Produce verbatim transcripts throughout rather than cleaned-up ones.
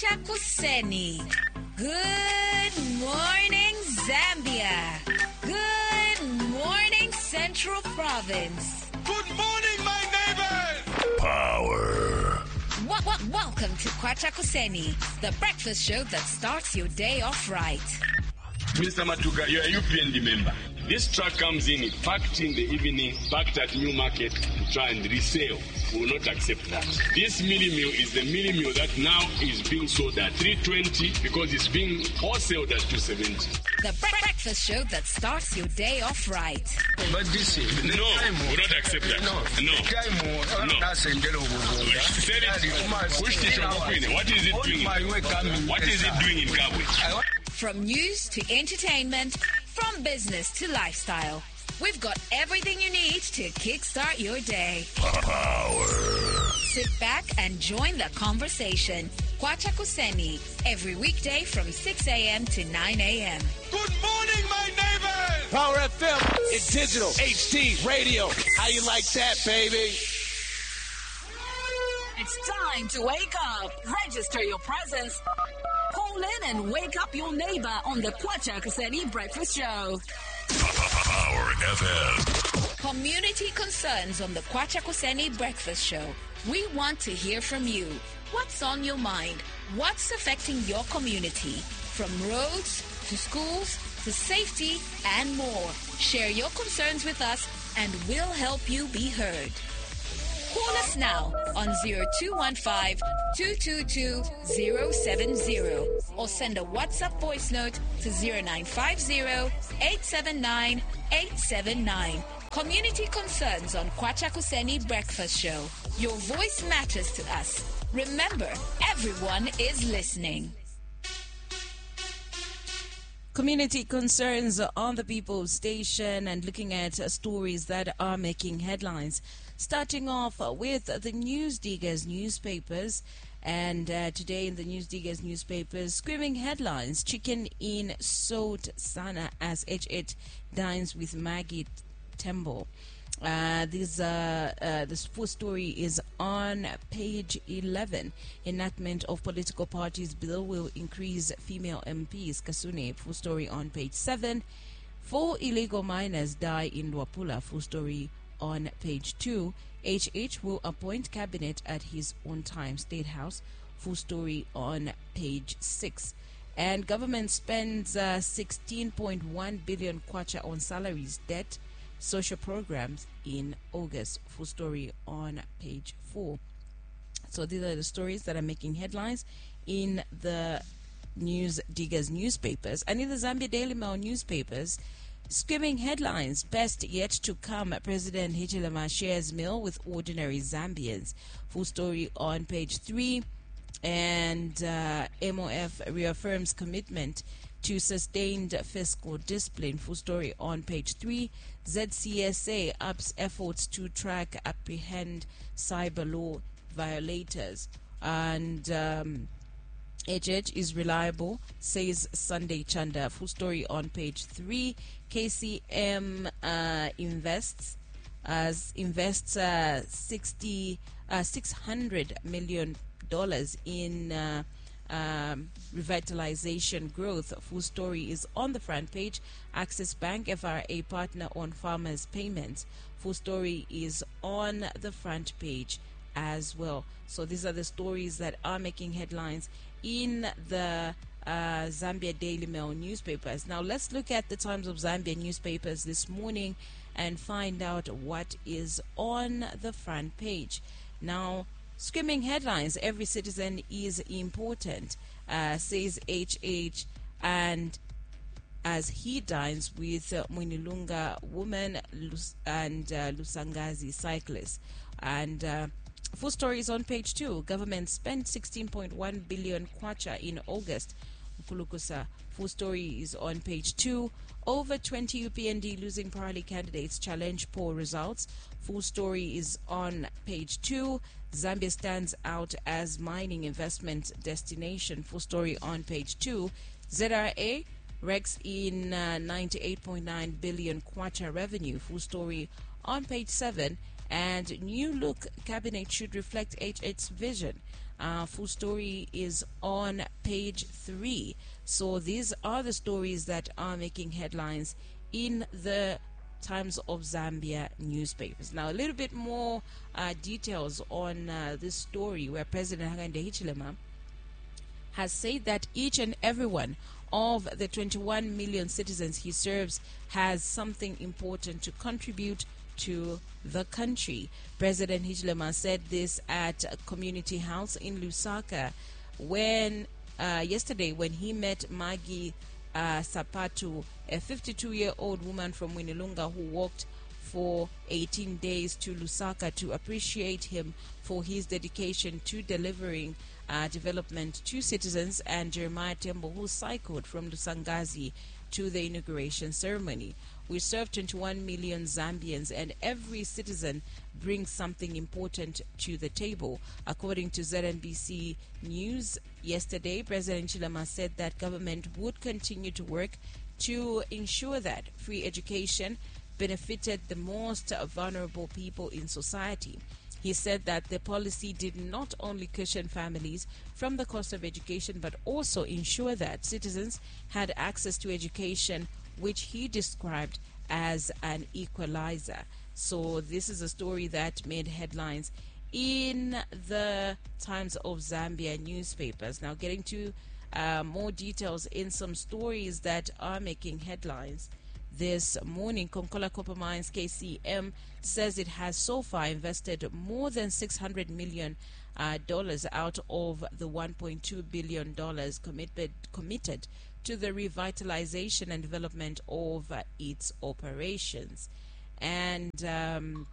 Kwacha Kuseni. Good morning, Zambia. Good morning, Central Province. Good morning, my neighbors. Power. Wel- wel- welcome to Kwacha Kuseni, the breakfast show that starts your day off right. Mister Matuga, you're a U P N D member. This truck comes in, packed in the evening, packed at New Market to try and resell. We will not accept that. This mini meal is the mini meal that now is being sold at three twenty because it's being wholesaled at two seventy. The bre- breakfast show that starts your day off right. But this is... No, we will not accept that. No. No. No. No. That's a little Say it. Which station What is it doing? What is it doing in Kabwe? From news to entertainment, from business to lifestyle, we've got everything you need to kickstart your day. Power. Sit back and join the conversation. Kwacha Kuseni, every weekday from six a.m. to nine a.m. Good morning, my neighbors. Power F M, it's digital, H D, radio. How you like that, baby? It's time to wake up. Register your presence. Call in and wake up your neighbor on the Kwacha Kuseni Breakfast Show. Power F M. Community concerns on the Kwacha Kuseni Breakfast Show. We want to hear from you. What's on your mind? What's affecting your community? From roads to schools to safety and more. Share your concerns with us and we'll help you be heard. Call us now on zero two one five, two two two, zero seven zero or send a WhatsApp voice note to zero nine five zero, eight seven nine, eight seven nine. Community concerns on Kwacha Kuseni Breakfast Show. Your voice matters to us. Remember, everyone is listening. Community concerns on the People's Station and looking at uh, stories that are making headlines. Starting off uh, with the News Diggers newspapers. And uh, today in the News Diggers newspapers, screaming headlines. Chicken in Sot Sana as H eight dines with Maggie Tembo. Uh, this uh, uh, this full story is on page eleven. Enactment of political parties bill will increase female M Ps. Kasune, full story on page seven. Four illegal miners die in Luapula. Full story on page two. H H will appoint cabinet at his own time. State House. Full story on page six. And government spends uh, sixteen point one billion kwacha on salaries, debt, social programs in August. Full story on page four. So these are the stories that are making headlines in the News Diggers newspapers. And in the Zambia Daily Mail newspapers, screaming headlines. Best yet to come. President Hichilema shares meal with ordinary Zambians. Full story on page three. And uh, M O F reaffirms commitment to sustained fiscal discipline. Full story on page three. Z C S A ups efforts to track, apprehend cyber law violators. And um, H H is reliable, says Sunday Chanda. Full story on page three. K C M uh, invests as invests uh, sixty uh, six hundred million dollars in uh, um, revitalization growth. Full story is on the front page. Access Bank F R A partner on farmers' payments. Full story is on the front page as well. So these are the stories that are making headlines in the uh, Zambia Daily Mail newspapers. Now let's look at the Times of Zambia newspapers this morning and find out what is on the front page. Now, screaming headlines, every citizen is important, uh, says H H, and as he dines with uh, Mwinilunga woman Lus- and uh, Lusangazi cyclist. And uh, full story is on page two. Government spent sixteen point one billion kwacha in August. Nkulukusa. Full story is on page two. Over twenty U P N D losing party candidates challenge poll results. Full story is on page two. Zambia stands out as mining investment destination. Full story on page two. Z R A Rex in uh, ninety-eight point nine billion kwacha revenue. Full story on page seven. And new look cabinet should reflect H H's vision. Uh, full story is on page three. So these are the stories that are making headlines in the Times of Zambia newspapers. Now, a little bit more uh, details on uh, this story, where President Hakainde Hichilema has said that each and every one of the twenty-one million citizens he serves has something important to contribute to the country. President Hichilema said this at a community house in Lusaka when uh, yesterday when he met Maggie uh, Sapatu, a fifty-two-year-old woman from Winilunga who walked for eighteen days to Lusaka to appreciate him for his dedication to delivering uh, development to citizens, and Jeremiah Tembo, who cycled from Lusangazi to the inauguration ceremony. We serve twenty-one million Zambians, and every citizen brings something important to the table. According to Z N B C News yesterday, President Chilema said that government would continue to work to ensure that free education benefited the most vulnerable people in society. He said that the policy did not only cushion families from the cost of education, but also ensure that citizens had access to education, which he described as an equalizer. So this is a story that made headlines in the Times of Zambia newspapers. Now, getting to uh, more details in some stories that are making headlines this morning. Konkola Copper Mines, K C M, says it has so far invested more than six hundred million dollars uh, out of the one point two billion dollars committed, committed to the revitalization and development of uh, its operations. And um,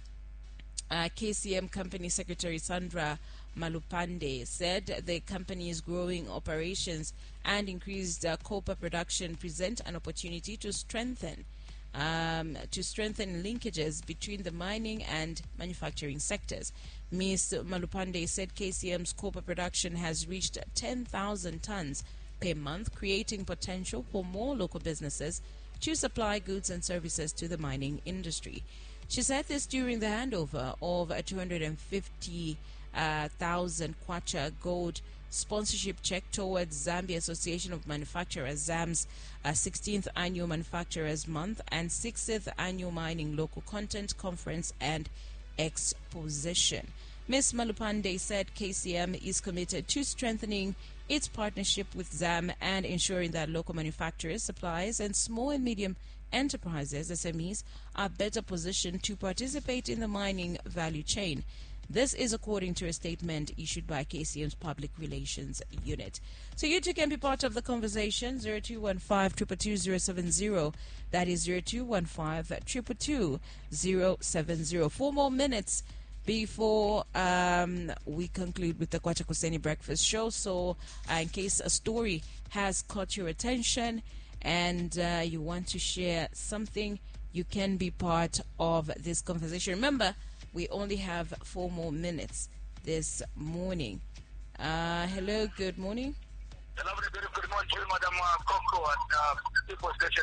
uh, K C M Company Secretary Sandra Malupande said the company's growing operations and increased uh, copper production present an opportunity to strengthen um, to strengthen linkages between the mining and manufacturing sectors. Miz Malupande said K C M's copper production has reached ten thousand tons per month, creating potential for more local businesses to supply goods and services to the mining industry. She said this during the handover of a two hundred fifty thousand kwacha gold sponsorship check towards Zambia Association of Manufacturers, ZAM's uh, sixteenth Annual Manufacturers Month and sixtieth Annual Mining Local Content Conference and Exposition. Miz Malupande said K C M is committed to strengthening its partnership with ZAM and ensuring that local manufacturers, suppliers, and small and medium enterprises, S M Es, are better positioned to participate in the mining value chain. This is according to a statement issued by K C M's Public Relations Unit. So you too can be part of the conversation. zero two one five, two two two, zero seven zero. That is zero two one five, two two two, zero seven zero. Four more minutes before um, we conclude with the Kwacha Kuseni Breakfast Show. So uh, in case a story has caught your attention and uh, you want to share something, you can be part of this conversation. Remember, we only have four more minutes this morning. Uh, hello, good morning. Hello, very good morning to you, Madam Coco at uh, People Station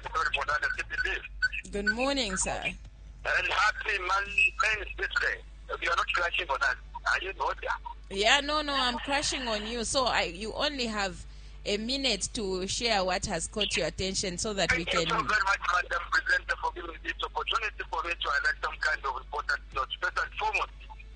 Good morning, sir. And happy Men's Day. You are not crashing on us. Are you not? Yeah, no, no, I'm crashing on you. So I, you only have a minute to share what has caught your attention so that Thank we can... Thank you so very much, Madam Presenter, for giving this opportunity for me to highlight some kind of important notes. First and foremost,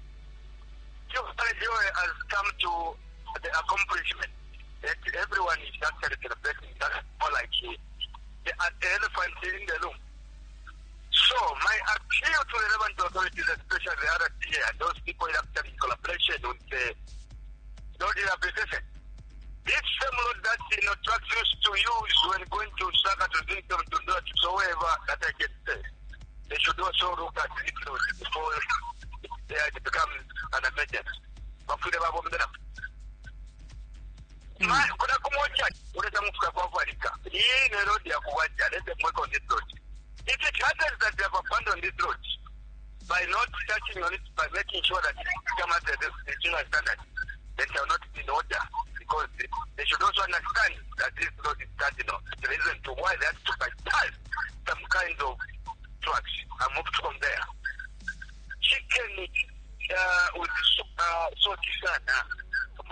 Joe has come to the accomplishment that everyone is actually celebrating. That's more like the, the elephant in the room. So, my appeal to the relevant authorities, especially the R T A and those people actually in collaboration with the Lord Representation. This same road that you know, trucks used to use when going to Saka to do them to do it, so wherever that I get there, they should also look at it before they become an emergency. But for the Bible, man, could I come on chat? What is the move of Africa? He ain't a road there for what? Let them work on this road. If it happens that they have abandoned this road by not touching on it, by making sure that it comes at the regional standard, then they are not in order. Because they, they should also understand that this road is cardinal. The reason to why they have to bypass some kind of trucks and move from there. Chicken uh, with uh, salty sana for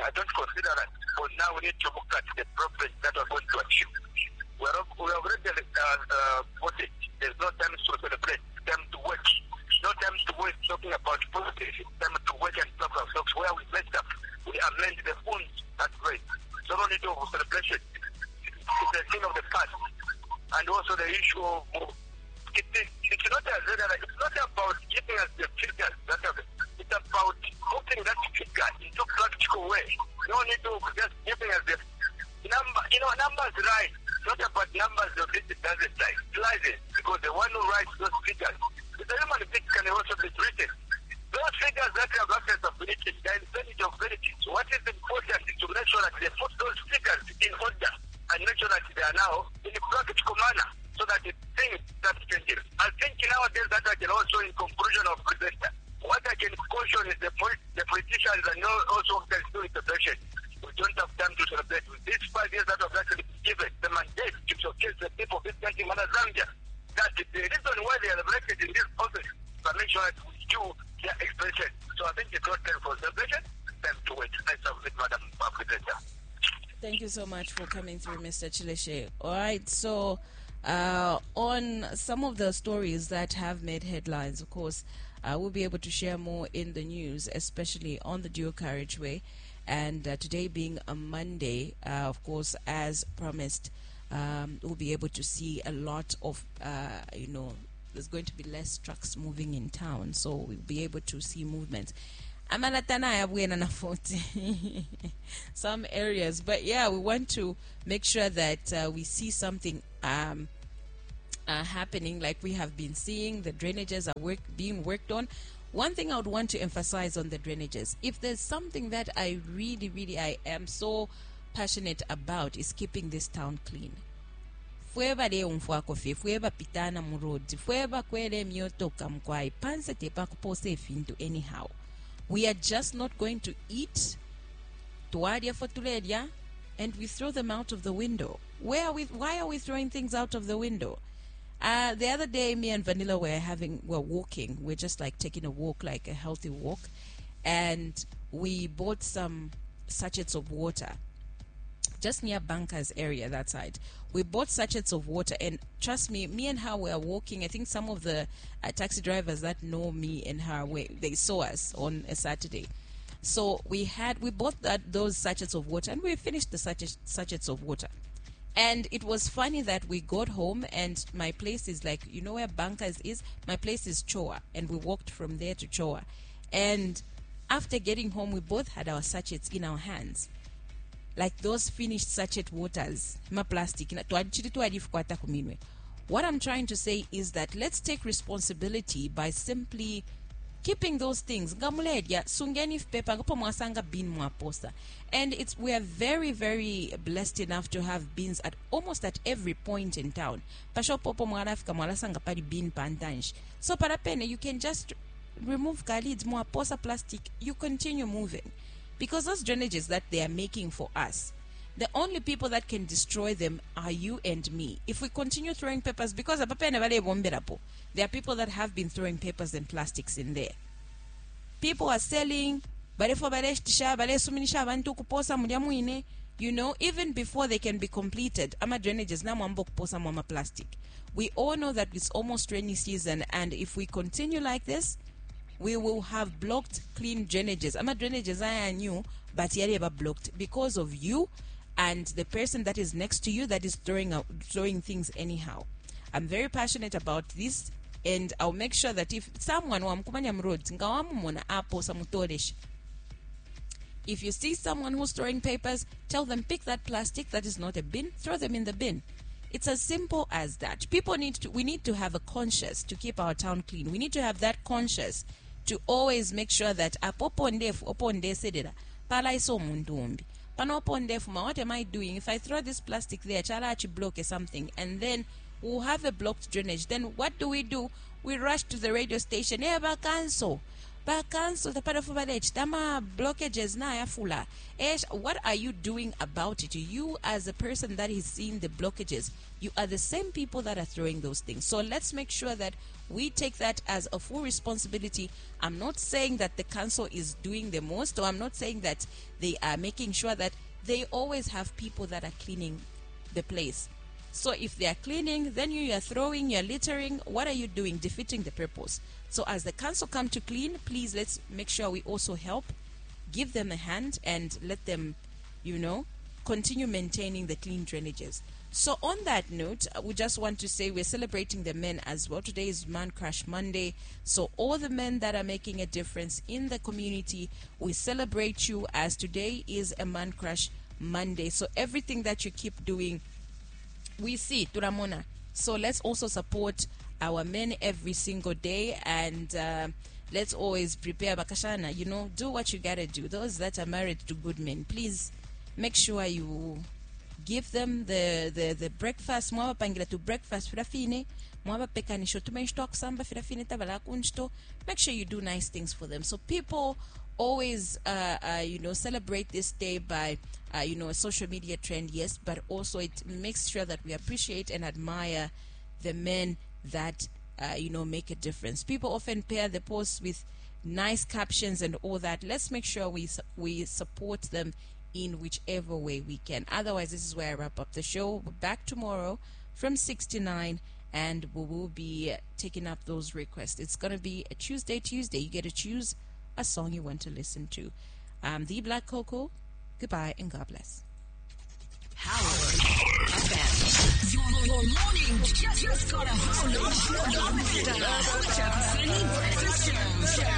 I don't consider that. But now we need to look at the progress that we're going to achieve. We're, we have already uh, uh, voted. There's no time to celebrate. It's time to work. No time to waste talking about politics. It's time to work and talk ourselves where we messed up. We amend the wounds. That's great. So no need of celebration. It's a thing of the past. And also the issue of it, it, it's not as it's not about giving us the figures that are, it's about putting that figure into practical way. No need to just giving us the number. You know, numbers right. It's not about numbers of this it doesn't like. It lies it because the one who writes those figures, the human being can also be written. Those figures that have access of benefit, the incentive of benefits. What is important is to make sure that they put those figures in order and make sure that they are now in a practical manner so that the thing that changes. I think nowadays that I can also, in conclusion of presenter, what I can caution is the, the politicians and also the celebration. We don't have time to celebrate. With these five years that have actually been given, the mandate to showcase the people of this country, Zambia, that the reason why they are elected in this office to make sure that we do their expression. So I think it's not time for celebration, time to wait. I submit, Madam Presenter. Thank you so much for coming through, Mister Chileshe. All right, so uh, on some of the stories that have made headlines, of course, uh, we'll be able to share more in the news, especially on the dual carriageway. And uh, today being a Monday, uh, of course, as promised, um, we'll be able to see a lot of, uh, you know, there's going to be less trucks moving in town, so we'll be able to see movement. Some areas, but yeah, we want to make sure that uh, we see something um, uh, happening like we have been seeing. The drainages are work, being worked on. One thing I would want to emphasize on the drainages, if there's something that I really, really, I am so passionate about, is keeping this town clean. Fueba de umfwa kofi, fueba pitana murodi, fueba kwele mioto kamkwai, panse tepa kupose fintu anyhow. We are just not going to eat tuadia fotuledia and we throw them out of the window. Where are we? Why are we throwing things out of the window? Uh, the other day, me and Vanilla were having, were walking. We're just like taking a walk, like a healthy walk. And we bought some sachets of water just near Bankers area, that side. We bought sachets of water, and trust me, me and her were walking. I think some of the uh, taxi drivers that know me and her, we, they saw us on a Saturday. So we had, we bought that those sachets of water, and we finished the sachets, sachets of water. And it was funny that we got home, and my place is like, you know where Bankers is? My place is Choa, and we walked from there to Choa. And after getting home, we both had our sachets in our hands. Like those finished sachet waters, ma plastic. What I'm trying to say is that let's take responsibility by simply keeping those things. And it's we are very, very blessed enough to have beans at almost at every point in town. So parapene, you can just remove kalids, more posa plastic, you continue moving. Because those drainages that they are making for us, the only people that can destroy them are you and me. If we continue throwing papers, because there are people that have been throwing papers and plastics in there. People are selling, you know, even before they can be completed. Ama drainages na mambo kuposa mama plastic. We all know that it's almost rainy season, and if we continue like this, we will have blocked clean drainages. Ama drainages are new, but yet blocked because of you and the person that is next to you that is throwing out, throwing things anyhow. I'm very passionate about this, and I'll make sure that if someone if you see someone who's throwing papers, tell them pick that plastic that is not a bin, throw them in the bin. It's as simple as that. People need to, we need to have a conscience to keep our town clean. We need to have that conscience to always make sure that what am I doing? If I throw this plastic there, chalachi block something, and then we'll have a blocked drainage. Then what do we do? We rush to the radio station. Eba cancel. ba council the part of village tama blockages na yafula. Esh, what are you doing about it? You as a person that is seeing the blockages, you are the same people that are throwing those things. So let's make sure that we take that as a full responsibility. I'm not saying that the council is doing the most, or I'm not saying that they are making sure that they always have people that are cleaning the place. So if they are cleaning, then you are throwing, you're littering. What are you doing? Defeating the purpose. So as the council come to clean, please let's make sure we also help, give them a hand, and let them, you know, continue maintaining the clean drainages. So on that note, we just want to say we're celebrating the men as well. Today is Man Crush Monday. So all the men that are making a difference in the community, we celebrate you, as today is a Man Crush Monday. So everything that you keep doing, we see Turamona. So let's also support our men every single day, and uh, let's always prepare bakashana, you know, do what you gotta do. Those that are married to good men, please make sure you give them the the, the breakfast. Mwaba pangira to breakfast firafine, mwaba pekanisho tumeshto kusamba firafine tabala kunsto. Make sure you do nice things for them. So people always uh, uh you know, celebrate this day by uh, you know, a social media trend, yes, but also it makes sure that we appreciate and admire the men that uh, you know, make a difference. People often pair the posts with nice captions and all that. Let's make sure we su- we support them in whichever way we can. Otherwise, this is where I wrap up the show. We're back tomorrow from six to nine, and we will be taking up those requests. It's going to be a Tuesday Tuesday. You get to choose a song you want to listen to. I'm the Black Coco. Goodbye and God bless. Howard F M. Your, your morning just, just got a whole lot of Breakfast Show.